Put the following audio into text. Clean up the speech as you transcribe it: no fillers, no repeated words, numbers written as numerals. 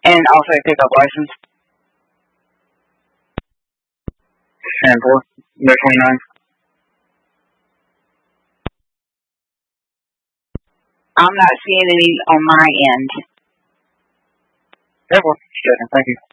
And also a pickup license. And 4, no 29. I'm not seeing any on my end. Therefore, thank you.